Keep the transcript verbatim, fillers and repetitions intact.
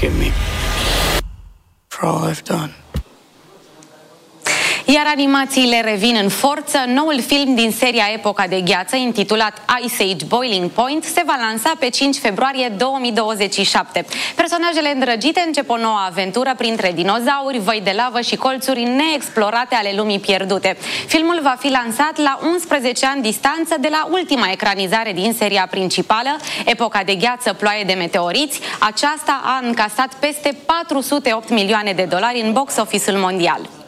forgive me for all I've done. Iar animațiile revin în forță. Noul film din seria Epoca de Gheață, intitulat Ice Age Boiling Point, se va lansa pe cinci februarie două mii douăzeci și șapte. Personajele îndrăgite încep o nouă aventură printre dinozauri, văi de lavă și colțuri neexplorate ale lumii pierdute. Filmul va fi lansat la unsprezece ani distanță de la ultima ecranizare din seria principală, Epoca de Gheață, Ploaie de meteoriți. Aceasta a încasat peste patru sute opt milioane de dolari în box office-ul mondial.